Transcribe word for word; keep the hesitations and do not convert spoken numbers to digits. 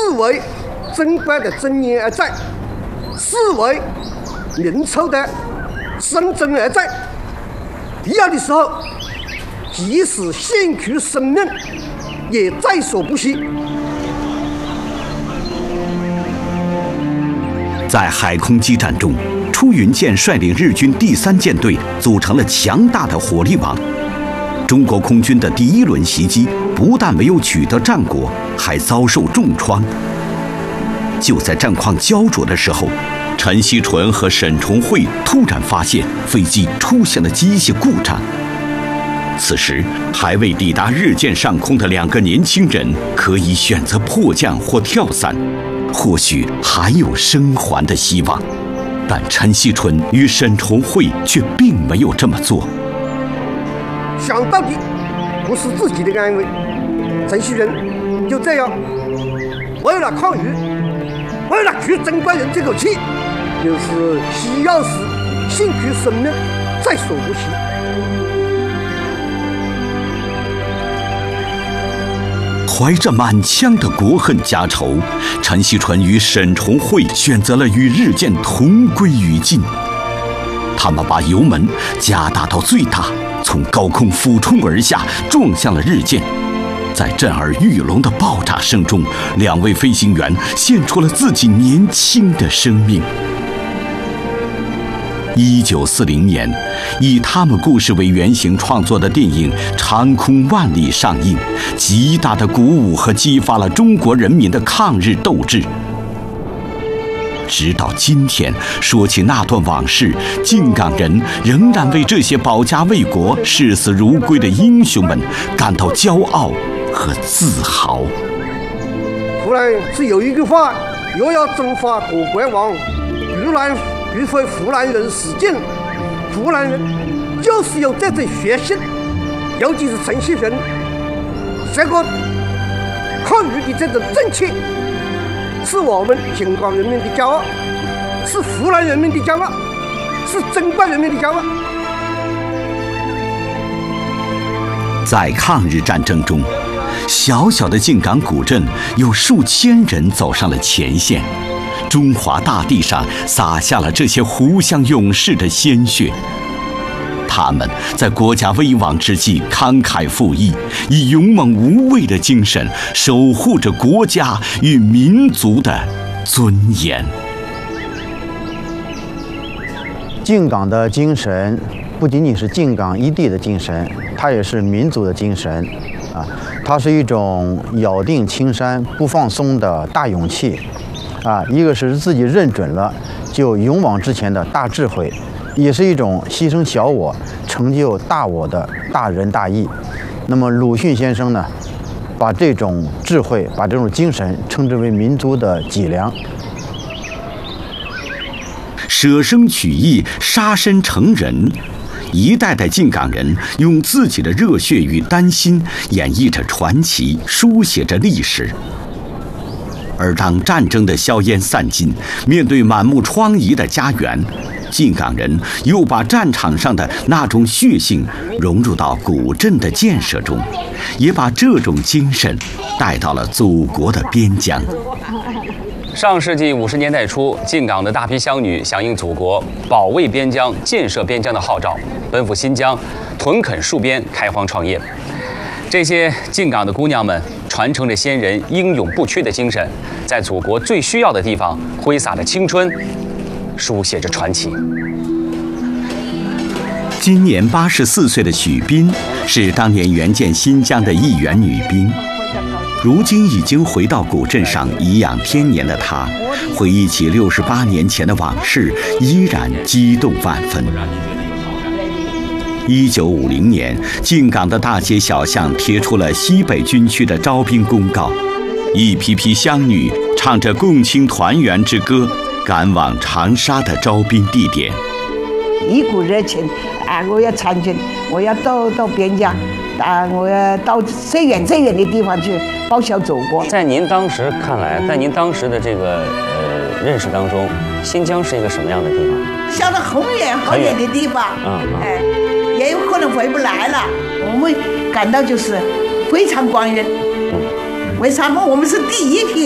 是为贞观的尊严而战，是为民族的生存而战。必要的时候，即使献出生命，也在所不惜。 在海空激战中，出云舰率领日军第三舰队组成了强大的火力网。中国空军的第一轮袭击不但没有取得战果，还遭受重创。就在战况焦灼的时候，陈锡纯和沈崇慧突然发现飞机出现了机械故障。此时，还未抵达日舰上空的两个年轻人可以选择迫降或跳伞，或许还有生还的希望。但陈锡纯与沈崇慧却并没有这么做。 想到底不是自己的安危，陈锡纯就这样为了抗日，为了取贞观人这口气，就是需要时献出生命，在所不惜。 怀着满腔的国恨家仇，陈锡纯与沈崇慧选择了与日舰同归于尽。他们把油门加大到最大，从高空俯冲而下，撞向了日舰。在震耳欲聋的爆炸声中，两位飞行员献出了自己年轻的生命。一九四零年，以他们故事为原型创作的电影《长空万里》上映，极大的鼓舞和激发了中国人民的抗日斗志。直到今天，说起那段往事，靖港人仍然为这些保家卫国、视死如归的英雄们感到骄傲和自豪。 湖南是有一句话：若要征伐国国王，如然必非湖南人使劲。湖南人就是有这种血性，尤其是陈锡纯，这个抗日的这种正气，是我们靖港人民的骄傲，是湖南人民的骄傲，是贞观人民的骄傲。 在抗日战争中，小小的靖港古镇有数千人走上了前线。中华大地上洒下了这些湖湘勇士的鲜血，他们在国家危亡之际慷慨赴义，以勇猛无畏的精神守护着国家与民族的尊严。 靖港的精神不仅仅是靖港一地的精神，它也是民族的精神啊！它是一种咬定青山不放松的大勇气。啊，一个是自己认准了就勇往直前的大智慧，也是一种牺牲小我成就大我的大仁大义。那么鲁迅先生呢，把这种智慧，把这种精神称之为民族的脊梁。 舍生取义，杀身成仁。一代代靖港人用自己的热血与丹心演绎着传奇，书写着历史。而当战争的硝烟散尽，面对满目疮痍的家园，靖港人又把战场上的那种血性融入到古镇的建设中，也把这种精神带到了祖国的边疆。 上世纪五十年代初，靖港的大批乡女响应祖国保卫边疆、建设边疆的号召，奔赴新疆，屯垦戍边，开荒创业。这些靖港的姑娘们传承着先人英勇不屈的精神，在祖国最需要的地方挥洒着青春，书写着传奇。 今年八十四岁的许斌是当年援建新疆的一员女兵，如今已经回到古镇上颐养天年的她，回忆起六十八年前的往事，依然激动万分。一九五零年，靖港的大街小巷贴出了西北军区的招兵公告，一批批乡女唱着共青团圆之歌，赶往长沙的招兵地点。 一股热情啊！我要参军，我要到到边疆啊！我要到最远最远的地方去报效祖国。 在您当时看来，在您当时的这个呃认识当中，新疆是一个什么样的地方？ 想到很远很远的地方， 嗯， 哎，也有可能回不来了。我们感到就是非常光荣。嗯，为什么我们是第一批？